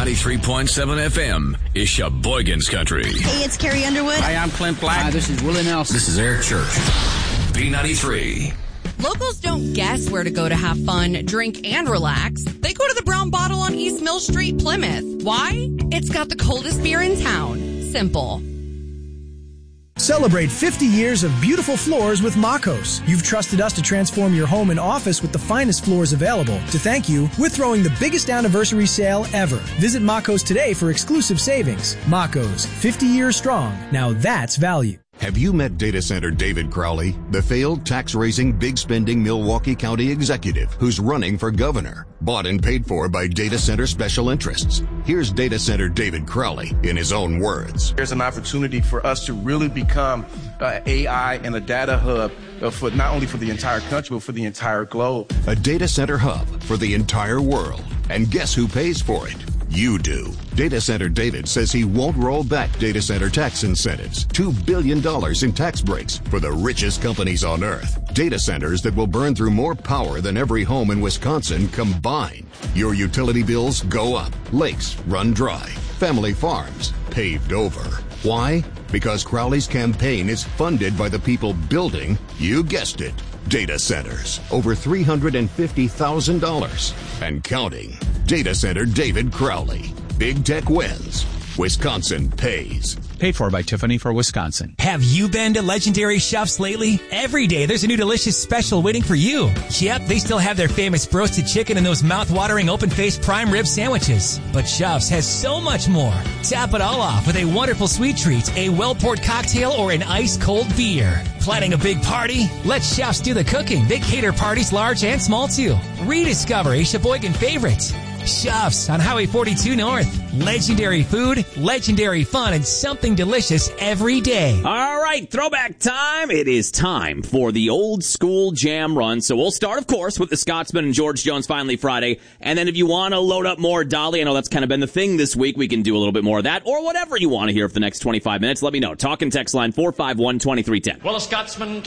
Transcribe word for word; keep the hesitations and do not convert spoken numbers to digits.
ninety-three point seven F M is Sheboygan's Country. Hey, it's Carrie Underwood. Hi, I'm Clint Black. Hi, this is Willie Nelson. This is Eric Church. B ninety-three. Locals don't guess where to go to have fun, drink, and relax. They go to the Brown Bottle on East Mill Street, Plymouth. Why? It's got the coldest beer in town. Simple. Celebrate fifty years of beautiful floors with Makos. You've trusted us to transform your home and office with the finest floors available. To thank you, we're throwing the biggest anniversary sale ever. Visit Makos today for exclusive savings. Makos, fifty years strong. Now that's value. Have you met data center David Crowley, the failed tax-raising, big-spending Milwaukee County executive who's running for governor, bought and paid for by data center special interests? Here's data center David Crowley in his own words. There's an opportunity for us to really become uh, A I and a data hub uh, for not only for the entire country, but for the entire globe. A data center hub for the entire world. And guess who pays for it? You do. Data Center David says he won't roll back data center tax incentives. two billion dollars in tax breaks for the richest companies on earth. Data centers that will burn through more power than every home in Wisconsin combined. Your utility bills go up. Lakes run dry. Family farms paved over. Why? Because Crowley's campaign is funded by the people building, you guessed it, data centers. Over three hundred fifty thousand dollars and counting. Data Center David Crowley. Big tech wins. Wisconsin pays. Paid for by Tiffany for Wisconsin. Have you been to Legendary Chefs lately? Every day there's a new delicious special waiting for you. Yep, they still have their famous roasted chicken and those mouth-watering open-faced prime rib sandwiches. But Chefs has so much more. Top it all off with a wonderful sweet treat, a well-poured cocktail, or an ice-cold beer. Planning a big party? Let Chefs do the cooking. They cater parties large and small too. Rediscover a Sheboygan favorite. Chefs on Highway forty-two North. Legendary food, legendary fun, and something delicious every day. All right, throwback time. It is time for the old school jam run. So we'll start, of course, with the Scotsman and George Jones Finally Friday. And then if you want to load up more Dolly, I know that's kind of been the thing this week. We can do a little bit more of that or whatever you want to hear for the next twenty-five minutes. Let me know. Talk and text line four five one, two three one zero. Well, a Scotsman